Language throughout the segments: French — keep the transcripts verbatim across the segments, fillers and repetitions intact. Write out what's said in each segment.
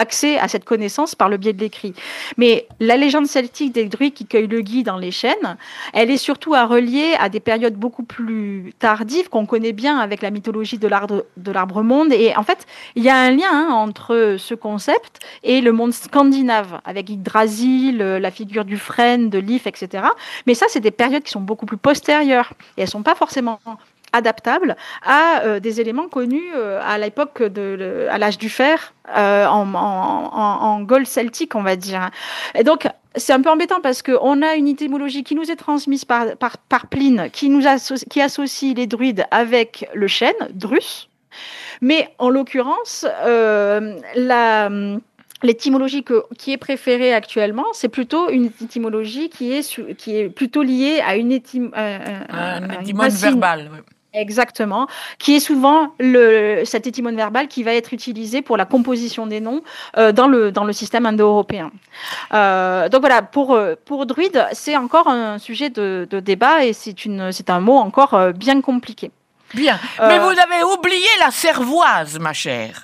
accès à cette connaissance par le biais de l'écrit. Mais la légende celtique des druides qui cueillent le gui dans les chênes, elle est surtout à relier à des périodes beaucoup plus tardives qu'on connaît bien avec la mythologie de l'arbre, de l'arbre-monde. Et en fait, il y a un lien hein, entre ce concept et le monde scandinave, avec Yggdrasil, la figure du frêne, de l'if, et cetera. Mais ça, c'est des périodes qui sont beaucoup plus postérieures et elles ne sont pas forcément adaptable à euh, des éléments connus euh, à l'époque de, de à l'âge du fer euh, en, en, en, en Gaule celtique, on va dire. Et donc c'est un peu embêtant parce que on a une étymologie qui nous est transmise par par, par Pline, qui nous associe, qui associe les druides avec le chêne, drus. Mais en l'occurrence, euh, la L'étymologie que, qui est préférée actuellement, c'est plutôt une étymologie qui est, su, qui est plutôt liée à une étym, euh, un, un étymone verbal. Oui. Exactement, qui est souvent le, cet étymone verbal qui va être utilisé pour la composition des noms euh, dans, le, dans le système indo-européen. Euh, donc voilà, pour, pour druide, c'est encore un sujet de, de débat et c'est, une, c'est un mot encore euh, bien compliqué. Bien, euh, mais vous avez oublié la cervoise, ma chère.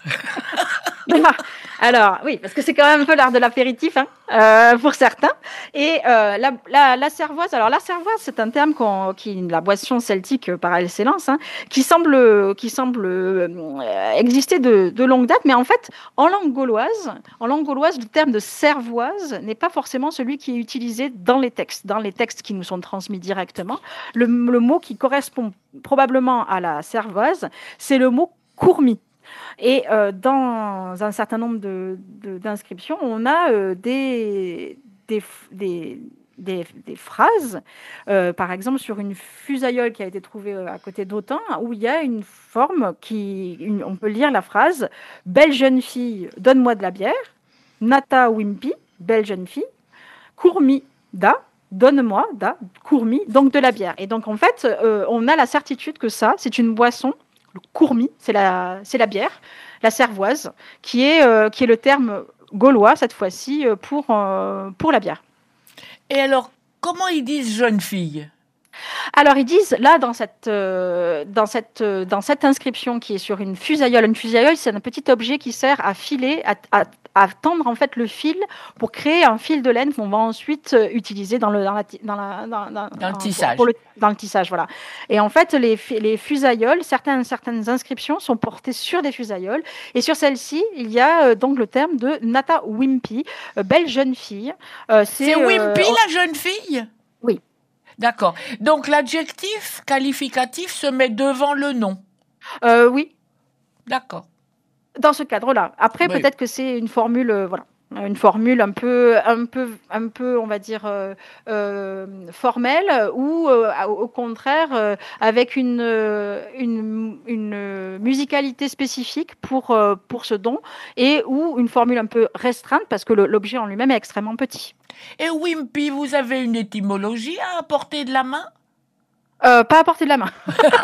Alors, oui, parce que c'est quand même un peu l'art de l'apéritif, hein, euh, pour certains. Et euh, la, la, la cervoise, alors la cervoise, c'est un terme qu'on, qui la boisson celtique par excellence, hein, qui semble, qui semble euh, exister de, de longue date, mais en fait, en langue gauloise, en langue gauloise, le terme de cervoise n'est pas forcément celui qui est utilisé dans les textes, dans les textes qui nous sont transmis directement. Le, le mot qui correspond probablement à la cervoise, c'est le mot courmis. Et euh, dans un certain nombre de, de, d'inscriptions, on a euh, des, des, des, des, des phrases, euh, par exemple sur une fusaïole qui a été trouvée à côté d'Autun, où il y a une forme qui, une, on peut lire la phrase « Belle jeune fille, donne-moi de la bière »,« Nata Wimpy, belle jeune fille »,« Courmi da », donne-moi da, courmi, donc de la bière. Et donc en fait, euh, on a la certitude que ça, c'est une boisson. Le courmis, c'est la, c'est la bière, la cervoise, qui est, euh, qui est le terme gaulois, cette fois-ci, pour, euh, pour la bière. Et alors, comment ils disent jeune fille ? Alors, ils disent, là, dans cette, euh, dans, cette, euh, dans cette inscription qui est sur une fusaïole, une fusaïole, c'est un petit objet qui sert à filer, à, à, à tendre en fait le fil pour créer un fil de laine qu'on va ensuite utiliser dans le, dans la, dans la, dans, dans, dans le tissage. Pour le, dans le tissage, voilà. Et en fait, les, les fusaïoles, certaines, certaines inscriptions sont portées sur des fusaïoles. Et sur celle-ci, il y a euh, donc le terme de Nata Wimpy, euh, belle jeune fille. Euh, c'est c'est Wimpy, euh, la jeune fille ? Oui. D'accord. Donc, l'adjectif qualificatif se met devant le nom. Euh, oui. D'accord. Dans ce cadre-là. Après, oui. Peut-être que c'est une formule, euh, voilà, une formule un peu, un peu, un peu, on va dire euh, euh, formelle, ou euh, au contraire euh, avec une, une, une musicalité spécifique pour euh, pour ce don, et ou une formule un peu restreinte parce que le, l'objet en lui-même est extrêmement petit. Et Wimpy, vous avez une étymologie à portée de la main ? euh, Pas à portée de la main.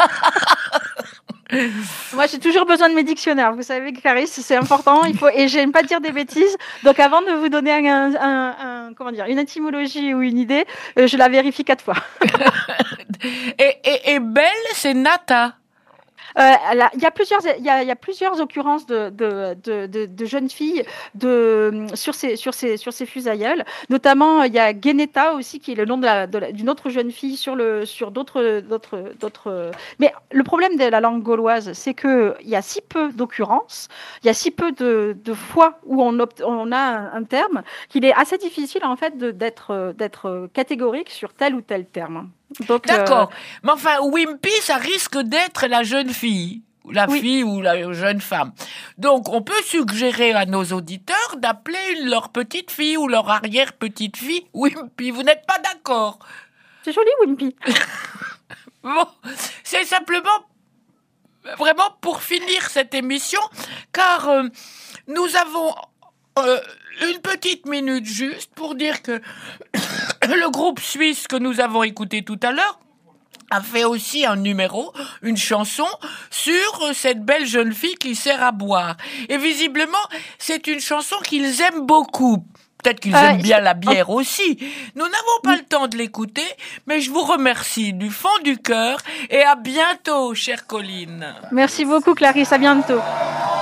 Moi, j'ai toujours besoin de mes dictionnaires. Vous savez, Clarisse, c'est important. Il faut, et j'aime pas dire des bêtises. Donc, avant de vous donner un, un, un, un comment dire, une étymologie ou une idée, euh, je la vérifie quatre fois. et, et, et belle, c'est Nata. Euh, là, il y a plusieurs, il y a, il y a plusieurs occurrences de, de, de, de, de jeunes filles de, sur ces, sur ces, sur ces fusaïeuls. Notamment, il y a Geneta aussi, qui est le nom de la, de la, d'une autre jeune fille sur le, sur d'autres, d'autres, d'autres. Mais le problème de la langue gauloise, c'est que il y a si peu d'occurrences, il y a si peu de, de fois où on, opt, on a un, un terme qu'il est assez difficile en fait de, d'être, d'être catégorique sur tel ou tel terme. Donc, D'accord. Euh... Mais enfin, Wimpy, ça risque d'être la jeune fille, la oui. fille ou la jeune femme. Donc, on peut suggérer à nos auditeurs d'appeler leur petite fille ou leur arrière-petite fille Wimpy. Vous n'êtes pas d'accord ? C'est joli, Wimpy. Bon, c'est simplement vraiment pour finir cette émission, car euh, nous avons euh, une petite minute juste pour dire que le groupe suisse que nous avons écouté tout à l'heure a fait aussi un numéro, une chanson sur cette belle jeune fille qui sert à boire. Et visiblement, c'est une chanson qu'ils aiment beaucoup. Peut-être qu'ils euh, aiment bien la bière oh. aussi. Nous n'avons pas oui. le temps de l'écouter, mais je vous remercie du fond du cœur et à bientôt, chère Colline. Merci beaucoup, Clarisse. À bientôt.